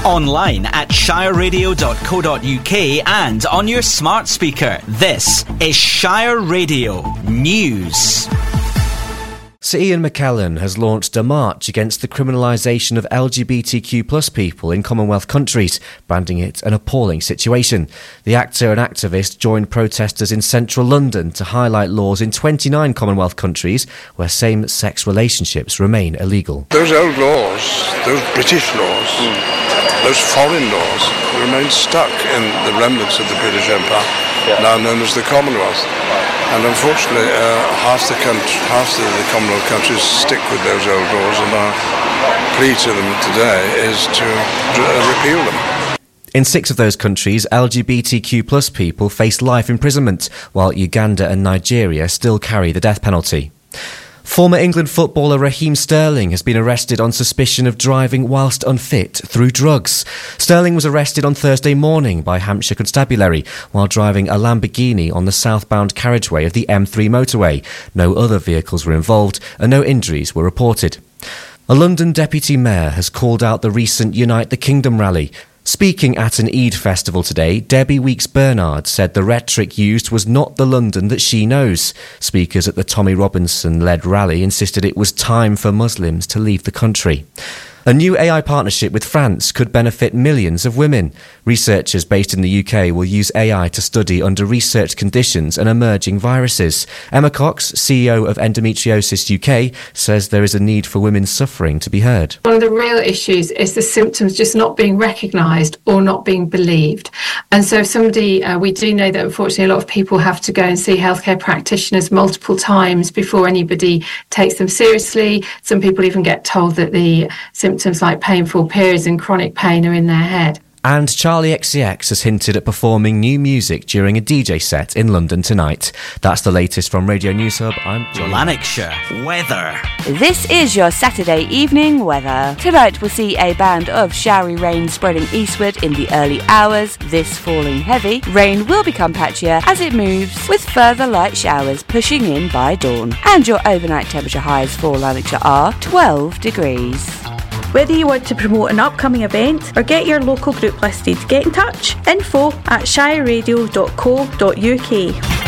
Online at shireradio.co.uk and on your smart speaker. This is Shire Radio News. Sir Ian McKellen has launched a march against the criminalisation of LGBTQ plus people in Commonwealth countries, branding it an appalling situation. The actor and activist joined protesters in central London to highlight laws in 29 Commonwealth countries where same-sex relationships remain illegal. Those old laws, those British laws, those foreign laws remain stuck in the remnants of the British Empire, now known as the Commonwealth. And unfortunately, half the Commonwealth countries stick with those old laws, and our plea to them today is to repeal them. In 6 of those countries, LGBTQ plus people face life imprisonment, while Uganda and Nigeria still carry the death penalty. Former England footballer Raheem Sterling has been arrested on suspicion of driving whilst unfit through drugs. Sterling was arrested on Thursday morning by Hampshire Constabulary while driving a Lamborghini on the southbound carriageway of the M3 motorway. No other vehicles were involved and no injuries were reported. A London deputy mayor has called out the recent Unite the Kingdom rally. Speaking at an Eid festival today, Debbie Weeks-Bernard said the rhetoric used was not the London that she knows. Speakers at the Tommy Robinson-led rally insisted it was time for Muslims to leave the country. A new AI partnership with France could benefit millions of women. Researchers based in the UK will use AI to study under-researched conditions and emerging viruses. Emma Cox, CEO of Endometriosis UK, says there is a need for women suffering to be heard. One of the real issues is the symptoms just not being recognised or not being believed. And so if somebody, we do know that unfortunately a lot of people have to go and see healthcare practitioners multiple times before anybody takes them seriously. Some people even get told that the symptoms like painful periods and chronic pain are in their head. And Charlie XCX has hinted at performing new music during a DJ set in London tonight. That's the latest from Radio News Hub. I'm John Lanarkshire weather. This is your Saturday evening weather. Tonight we'll see a band of showery rain spreading eastward in the early hours, this falling heavy. Rain will become patchier as it moves, with further light showers pushing in by dawn. And your overnight temperature highs for Lanarkshire are 12 degrees. Whether you want to promote an upcoming event or get your local group listed, get in touch. Info@shireradio.co.uk.